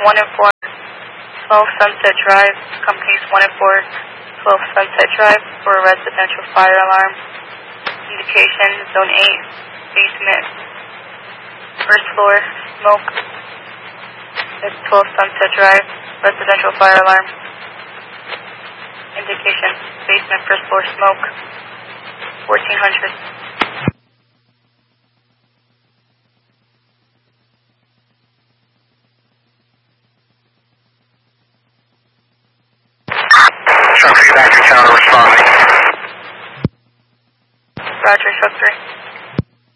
1 and 4, 12 Sunset Drive, companies 1 and 4, 12 Sunset Drive for a residential fire alarm. Indication, Zone 8, basement, first floor, smoke. It's 12 Sunset Drive, residential fire alarm. Indication, basement, first floor, smoke, 1400. Truck 3 back to town responding. Roger, truck 3.